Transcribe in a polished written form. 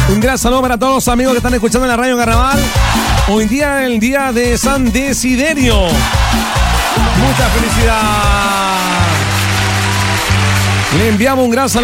Un gran saludo para todos los amigos que están escuchando en la Radio Carnaval. Hoy día es el día de San Desiderio. Mucha felicidad. Le enviamos un gran saludo